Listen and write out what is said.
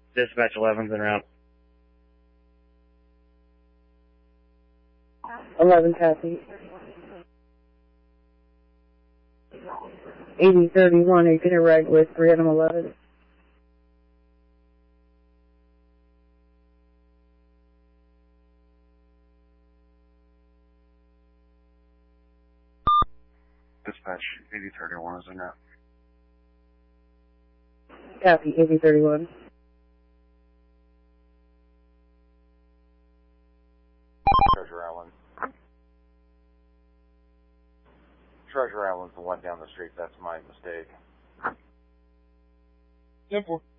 Dispatch 11's en route. 11 copy. 8031, are you going to ride with Random 11? Dispatch 8031 is en route. Copy, 8031. Treasure Island. Treasure Island's the one down the street. That's my mistake. 10-4.